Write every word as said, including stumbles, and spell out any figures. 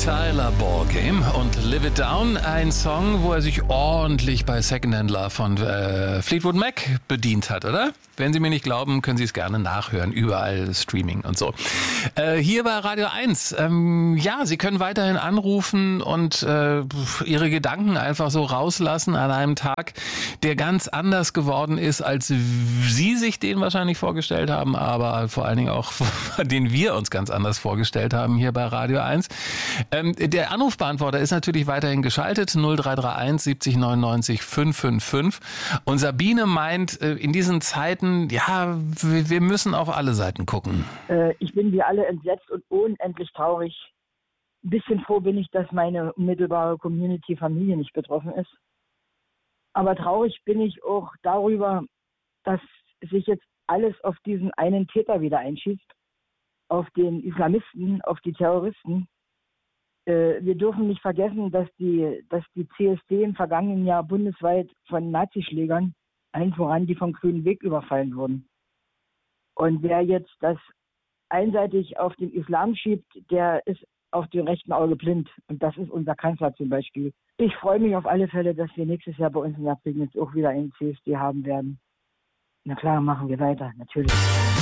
Tyler Ballgame und Live It Down, ein Song, wo er sich ordentlich bei Secondhand Love von äh, Fleetwood Mac bedient hat, oder? Wenn Sie mir nicht glauben, können Sie es gerne nachhören, überall Streaming und so. Äh, hier bei Radio eins, ähm, ja, Sie können weiterhin anrufen und äh, Ihre Gedanken einfach so rauslassen an einem Tag, der ganz anders geworden ist, als Sie sich den wahrscheinlich vorgestellt haben, aber vor allen Dingen auch, den wir uns ganz anders vorgestellt haben hier bei Radio eins. Ähm, der Anrufbeantworter ist natürlich weiterhin geschaltet, null drei drei eins siebzig neunundneunzig fünfhundertfünfundsechzig. Und Sabine meint, äh, in diesen Zeiten, ja, wir, wir müssen auf alle Seiten gucken. Äh, ich bin wie alle entsetzt und unendlich traurig. Ein bisschen froh bin ich, dass meine unmittelbare Community-Familie nicht betroffen ist. Aber traurig bin ich auch darüber, dass sich jetzt alles auf diesen einen Täter wieder einschießt, auf den Islamisten, auf die Terroristen. Äh, wir dürfen nicht vergessen, dass die, dass die C S D im vergangenen Jahr bundesweit von Nazischlägern, allen voran die vom Grünen Weg, überfallen wurden. Und wer jetzt das einseitig auf den Islam schiebt, der ist auf dem rechten Auge blind. Und das ist unser Kanzler zum Beispiel. Ich freue mich auf alle Fälle, dass wir nächstes Jahr bei uns in der Prignitz auch wieder einen C S D haben werden. Na klar, machen wir weiter, natürlich.